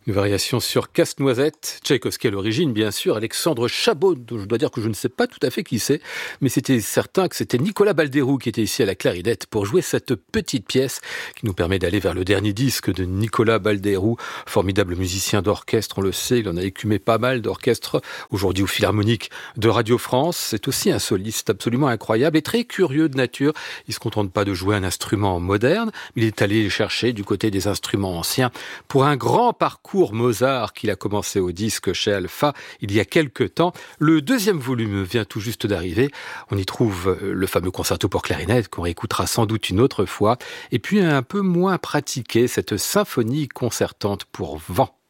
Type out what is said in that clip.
Une variation sur Casse-Noisette, Tchaïkovski à l'origine, bien sûr, Alexandre Chabot, dont je dois dire que je ne sais pas tout à fait qui c'est, mais c'était certain que c'était Nicolas Baldeyrou qui était ici à la clarinette pour jouer cette petite pièce qui nous permet d'aller vers le dernier disque de Nicolas Baldeyrou, formidable musicien d'orchestre, on le sait, il en a écumé pas mal d'orchestres, aujourd'hui au Philharmonique de Radio France. C'est aussi un soliste absolument incroyable et très curieux de nature. Il ne se contente pas de jouer un instrument moderne, il est allé chercher du côté des instruments anciens pour un grand parcours Mozart qu'il a commencé au disque chez Alpha il y a quelques temps. Le deuxième volume vient tout juste d'arriver. On y trouve le fameux concerto pour clarinette qu'on réécoutera sans doute une autre fois. Et puis un peu moins pratiqué, cette symphonie concertante pour vent.